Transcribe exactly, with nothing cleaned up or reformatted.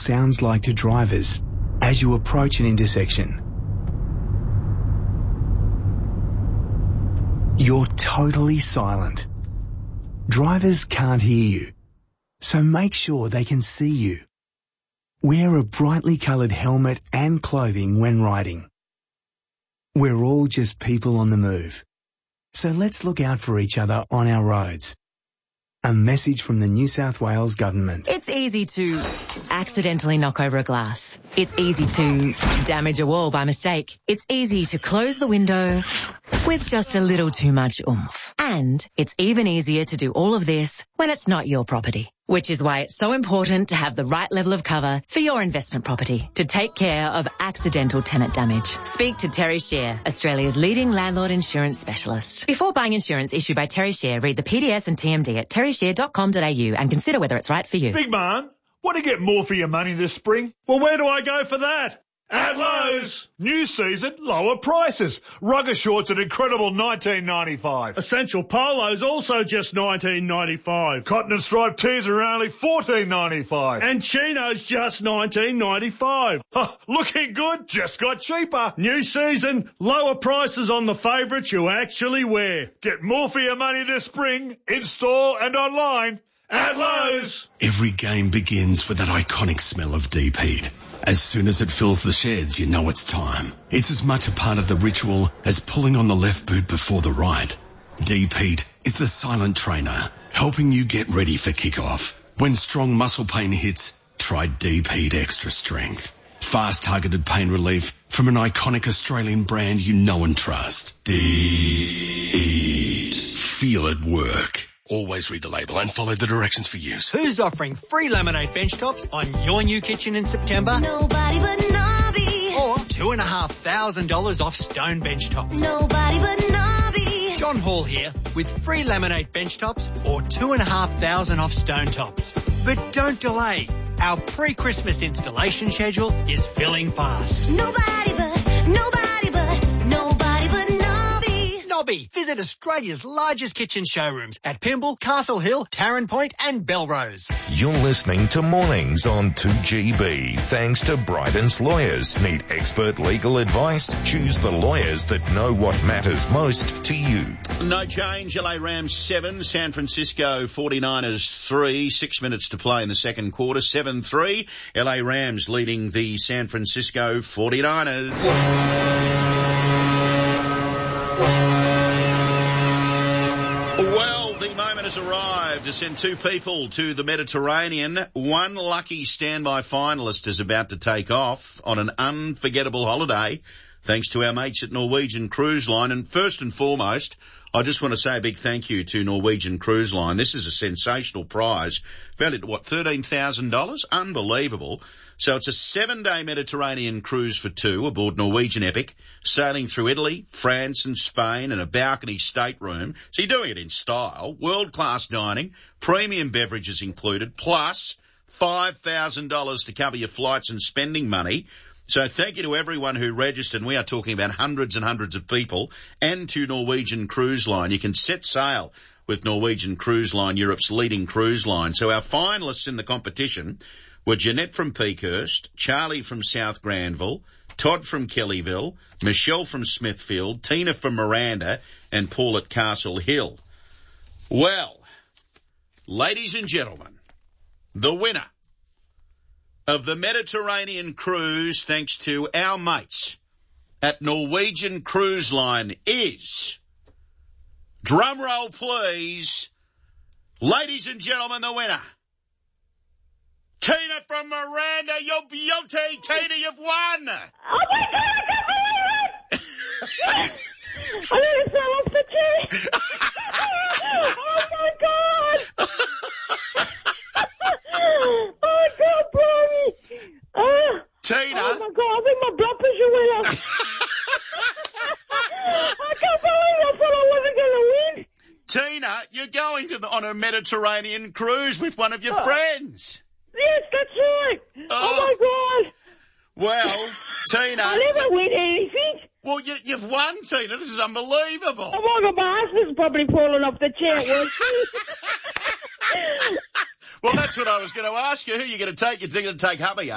sounds like to drivers as you approach an intersection. You're totally silent. Drivers can't hear you, so make sure they can see you. Wear a brightly coloured helmet and clothing when riding. We're all just people on the move, so let's look out for each other on our roads. A message from the New South Wales Government. It's easy to accidentally knock over a glass. It's easy to damage a wall by mistake. It's easy to close the window with just a little too much oomph. And it's even easier to do all of this when it's not your property. Which is why it's so important to have the right level of cover for your investment property to take care of accidental tenant damage. Speak to Terry Shear, Australia's leading landlord insurance specialist. Before buying insurance issued by Terry Shear, read the P D S and T M D at terry shear dot com dot a u and consider whether it's right for you. Big man, want to get more for your money this spring? Well, where do I go for that? At Lowe's. New season, lower prices. Rugger shorts at incredible nineteen ninety-five. Essential polos also just nineteen ninety-five. Cotton and striped tees are only fourteen ninety-five. And chinos just nineteen ninety-five. Oh, looking good, just got cheaper. New season, lower prices on the favourites you actually wear. Get more for your money this spring, in store and online. At Lowe's. Every game begins with that iconic smell of deep heat. As soon as it fills the sheds, you know it's time. It's as much a part of the ritual as pulling on the left boot before the right. Deep heat is the silent trainer, helping you get ready for kickoff. When strong muscle pain hits, try Deep Heat Extra Strength. Fast targeted pain relief from an iconic Australian brand you know and trust. Deep Heat. Feel it work. Always read the label and follow the directions for use. Who's offering free laminate bench tops on your new kitchen in September? Nobody but Nobby. Or two and a half thousand dollars off stone bench tops. Nobody but Nobby. John Hall here with free laminate bench tops or two and a half thousand off stone tops. But don't delay. Our pre-Christmas installation schedule is filling fast. Nobody but, nobody but, nobody but Nobby. Nobby. Visit Australia's largest kitchen showrooms at Pymble, Castle Hill, Tarrant Point and Belrose. You're listening to Mornings on two G B. Thanks to Bryden's Lawyers. Need expert legal advice? Choose the lawyers that know what matters most to you. No change. L A Rams seven, San Francisco forty-niners three. Six minutes to play in the second quarter. seven three. L A Rams leading the San Francisco forty-niners. Well, the moment has arrived to send two people to the Mediterranean. One lucky standby finalist is about to take off on an unforgettable holiday, thanks to our mates at Norwegian Cruise Line. And first and foremost, I just want to say a big thank you to Norwegian Cruise Line. This is a sensational prize, valued at, what, thirteen thousand dollars? Unbelievable. So it's a seven-day Mediterranean cruise for two aboard Norwegian Epic, sailing through Italy, France and Spain in a balcony stateroom. So you're doing it in style. World-class dining, premium beverages included, plus five thousand dollars to cover your flights and spending money. So thank you to everyone who registered, and we are talking about hundreds and hundreds of people, and to Norwegian Cruise Line. You can set sail with Norwegian Cruise Line, Europe's leading cruise line. So our finalists in the competition were Jeanette from Peakhurst, Charlie from South Granville, Todd from Kellyville, Michelle from Smithfield, Tina from Miranda, and Paul at Castle Hill. Well, ladies and gentlemen, the winner of the Mediterranean cruise, thanks to our mates at Norwegian Cruise Line, is, drum roll please, ladies and gentlemen, the winner, Tina from Miranda. You're beauty, Tina, you've won. Oh my God, I can't believe it. I nearly fell off the chair. Oh my God. Oh God, Barney. Oh, Tina. Oh my God, I think my blood pressure went up. I can't believe I thought I wasn't going to win. Tina, you're going to the, on a Mediterranean cruise with one of your oh. friends. Yes, that's right. Oh, oh my God. Well, Tina. I never win anything. Well, you, you've won, Tina. This is unbelievable. Oh my God, my husband's probably fallen off the chair, wasn't he? Well, that's what I was going to ask you. Who are you going to take? You're going to take hubby,